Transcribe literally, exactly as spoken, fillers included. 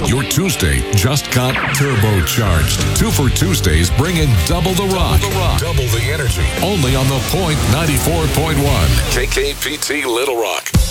Your Tuesday just got turbocharged. Two for Tuesdays bring in double the rock, double the, rock. Double the energy. Only on The Point ninety-four point one. K K P T Little Rock.